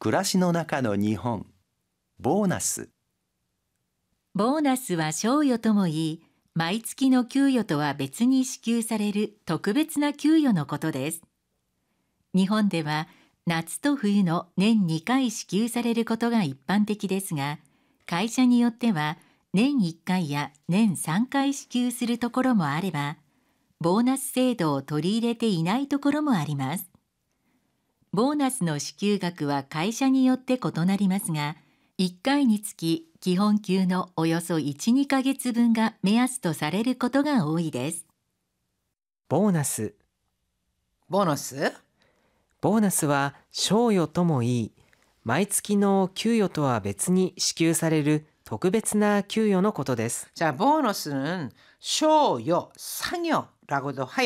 暮らしの中の日本。ボーナス。 ボーナスは賞与とも言い、毎月の給与とは別に支給される特別な給与のことです。日本では夏と冬の年2回支給されることが一般的ですが、会社によっては年1回や年3回支給するところもあれば、ボーナス制度を取り入れていないところもあります。ボーナスの支給額は会社によって異なりますが、1回につき基本給のおよそ1、2ヶ月分が目安とされることが多いです。 ボーナス。 ボーナス？ ボーナスは賞与とも言い、毎月の給与とは別に支給される特別な給与のことです。 자, 보너스는 쇼요, 상여라고도 하여